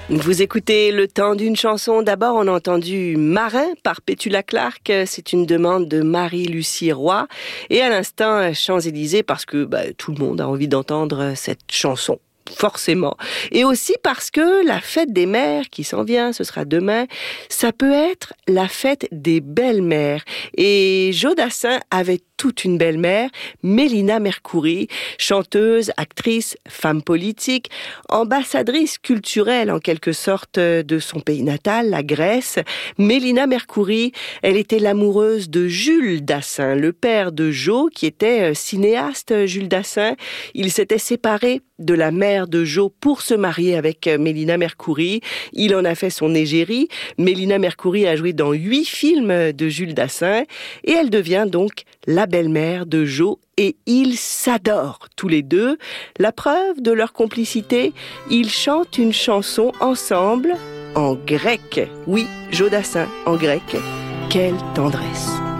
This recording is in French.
Vous écoutez Le Temps d'une chanson. D'abord, on a entendu Marin par Petula Clark. C'est une demande de Marie-Lucie Roy. Et à l'instant, Champs-Élysées, parce que tout le monde a envie d'entendre cette chanson. Forcément. Et aussi parce que la fête des mères qui s'en vient, ce sera demain, ça peut être la fête des belles-mères. Et Joe Dassin avait toute une belle-mère, Mélina Mercouri, chanteuse, actrice, femme politique, ambassadrice culturelle en quelque sorte de son pays natal, la Grèce. Mélina Mercouri, elle était l'amoureuse de Jules Dassin, le père de Joe, qui était cinéaste, Jules Dassin. Il s'était séparé de la mère de Joe pour se marier avec Mélina Mercouri. Il en a fait son égérie. Mélina Mercouri a joué dans 8 films de Jules Dassin et elle devient donc la belle-mère de Joe et ils s'adorent tous les deux. La preuve de leur complicité, ils chantent une chanson ensemble en grec. Oui, Joe Dassin en grec. Quelle tendresse!